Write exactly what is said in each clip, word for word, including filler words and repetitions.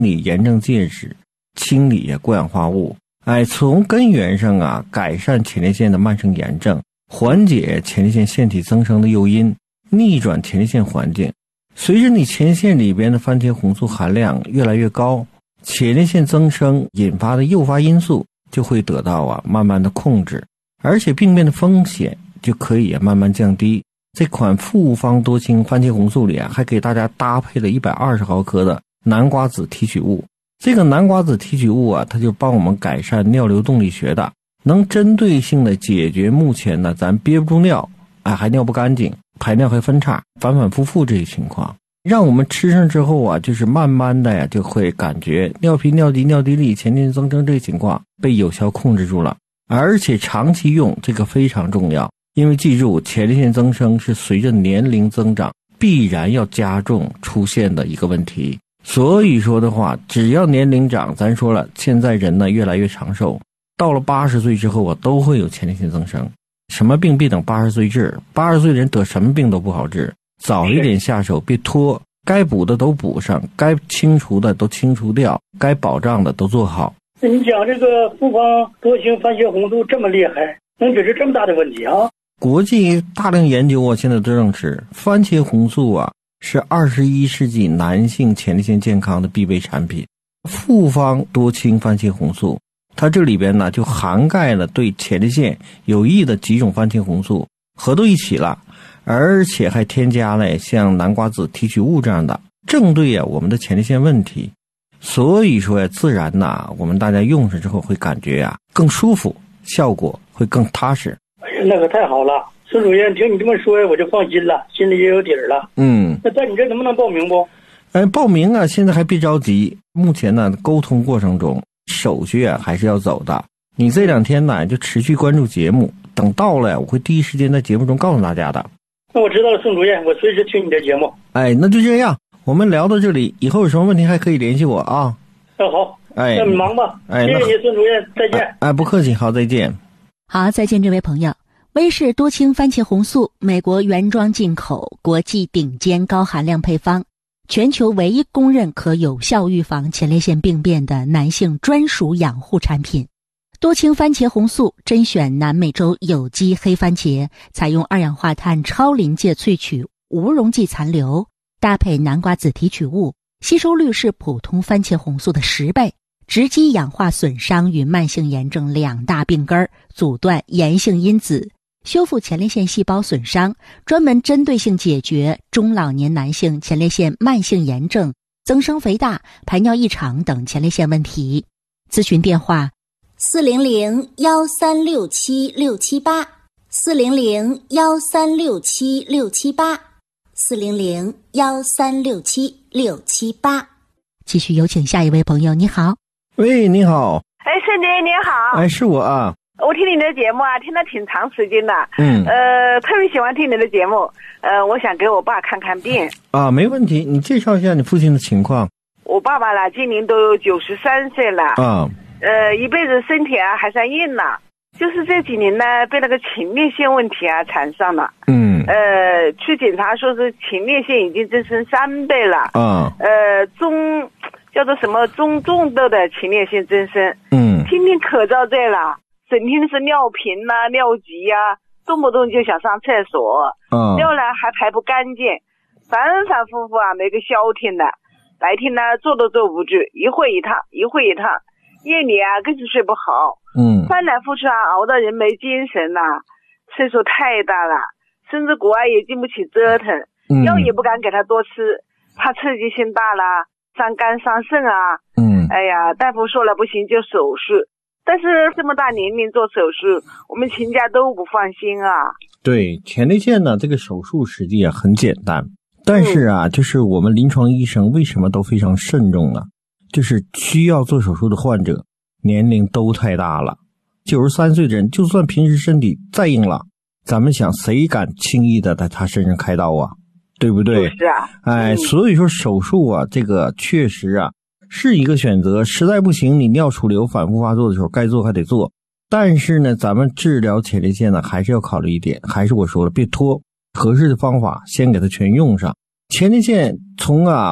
理炎症介质，清理过氧化物，哎，从根源上啊改善前列腺的慢性炎症，缓解前列腺腺体增生的诱因，逆转前列腺环境。随着你前列腺里边的番茄红素含量越来越高，前列腺增生引发的诱发因素就会得到啊慢慢的控制，而且病变的风险就可以慢慢降低。这款复方多氢番茄红素里啊，还给大家搭配了一百二十毫克的南瓜子提取物。这个南瓜子提取物啊，它就帮我们改善尿流动力学的，能针对性的解决目前呢咱憋不住尿，哎，还尿不干净，排尿还分叉，反反复复这些情况，让我们吃上之后啊，就是慢慢的呀，就会感觉尿频、尿急、尿滴沥、前列腺增生这些情况被有效控制住了。而且长期用这个非常重要，因为记住，前列腺增生是随着年龄增长必然要加重出现的一个问题。所以说的话，只要年龄长，咱说了，现在人呢越来越长寿，到了八十岁之后啊，都会有前列腺增生。什么病别等八十岁治，八十岁的人得什么病都不好治，早一点下手，别拖，该补的都补上，该清除的都清除掉，该保障的都做好。 那你讲这个复方多氢番茄红素这么厉害，能解决这么大的问题啊？ 国际大量研究啊，现在都证实番茄红素啊是二十一世纪男性前列腺健康的必备产品。复方多氢番茄红素，它这里边呢就涵盖了对前列腺有益的几种番茄红素合到一起了，而且还添加了像南瓜子提取物这样的，正对啊我们的前列腺问题。所以说呀，自然呐，我们大家用上之后会感觉呀更舒服，效果会更踏实。 哎呀，那可太好了，孙主任，听你这么说呀，我就放心了，心里也有底儿了。 嗯， 那在你这能不能报名不？ 哎，报名啊，现在还别着急，目前呢沟通过程中，手续啊还是要走的。你这两天呢就持续关注节目，等到了我会第一时间在节目中告诉大家的。 那我知道了，孙主任，我随时听你的节目。 哎，那就这样，我们聊到这里，以后有什么问题还可以联系我啊。 那好， 哎， 那你忙吧。 哎， 谢谢你，孙主任，再见。 哎，哎不客气，好，再见。 好，再见，这位朋友。威士多氢番茄红素，美国原装进口，国际顶尖高含量配方，全球唯一公认可有效预防前列腺病变的男性专属养护产品。多氢番茄红素甄选南美洲有机黑番茄，采用二氧化碳超临界萃取，无溶剂残留，搭配南瓜子提取物，吸收率是普通番茄红素的十倍，直击氧化损伤与慢性炎症两大病根，阻断炎性因子，修复前列腺细胞损伤，专门针对性解决中老年男性前列腺慢性炎症、增生肥大、排尿异常等前列腺问题。咨询电话四零零幺三六七六七八，四零零幺三六七六七八，四零零幺三六七六七八。 继续有请下一位朋友，你好。 喂，你好。 哎，孙姐你好。 哎，是我啊。 我听你的节目啊，听了挺长时间的。 嗯。 呃，特别喜欢听你的节目。呃，我想给我爸看看病。 啊，没问题。你介绍一下你父亲的情况。 我爸爸啦，今年都九十三岁了。 啊。 呃，一辈子身体啊还算硬了，就是这几年呢，被那个前列腺问题啊缠上了。 嗯。 呃，去检查说是前列腺已经增生三倍了。 啊。 呃，中叫做什么中重度的前列腺增生。 嗯。 天天可遭罪了。整天是尿频呐、啊、尿急呀、啊，动不动就想上厕所， 嗯， 尿呢还排不干净，反反复复啊，没个消停的。白天呢坐都坐不住，一会一趟，一会一趟，夜里啊更是睡不好， 嗯，翻来覆去啊，熬得人没精神呐、啊，岁数太大了，甚至国外也经不起折腾，嗯、药也不敢给他多吃，怕刺激性大了，伤肝伤肾啊， 嗯， 哎呀，大夫说了不行就手术。但是这么大年龄做手术，我们全家都不放心啊。 对，前列腺呢，这个手术实际啊很简单，但是啊，嗯、就是我们临床医生为什么都非常慎重呢？就是需要做手术的患者年龄都太大了，九十三岁的人，就算平时身体再硬朗，咱们想谁敢轻易的在他身上开刀啊？对不对？ 是啊。 哎，嗯、所以说手术啊，这个确实啊。是一个选择，实在不行你尿储留反复发作的时候该做还得做，但是呢咱们治疗前列腺呢还是要考虑一点，还是我说了别拖，合适的方法先给它全用上。前列腺从啊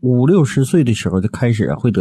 五六十岁的时候就开始会得